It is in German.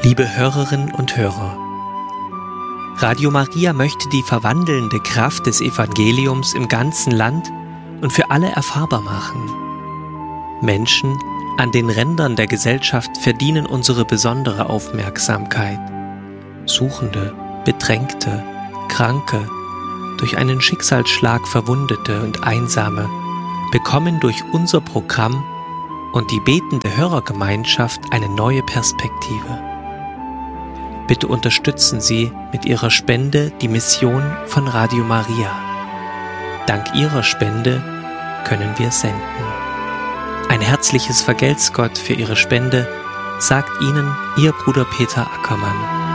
Liebe Hörerinnen und Hörer, Radio Maria möchte die verwandelnde Kraft des Evangeliums im ganzen Land und für alle erfahrbar machen. Menschen an den Rändern der Gesellschaft verdienen unsere besondere Aufmerksamkeit. Suchende, Bedrängte, Kranke, durch einen Schicksalsschlag Verwundete und Einsame bekommen durch unser Programm und die betende Hörergemeinschaft eine neue Perspektive. Bitte unterstützen Sie mit Ihrer Spende die Mission von Radio Maria. Dank Ihrer Spende können wir senden. Ein herzliches Vergelt's Gott für Ihre Spende, sagt Ihnen Ihr Bruder Peter Ackermann.